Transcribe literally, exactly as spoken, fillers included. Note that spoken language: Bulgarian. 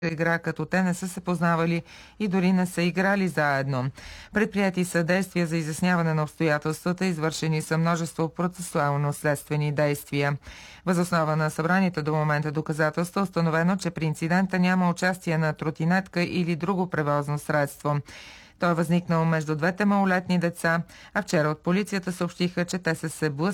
игра, като те не са се познавали и дори не са играли заедно. Предприяти са действия за изясняване на обстоятелствата, извършени са множество процесуално-следствени действия. Въз основа на събраните до момента доказателства установено, че при инцидента няма участие на тротинетка или друго превозно средство. Той е възникнал между двете малолетни деца, а вчера от полицията съобщиха, че те са се блъскали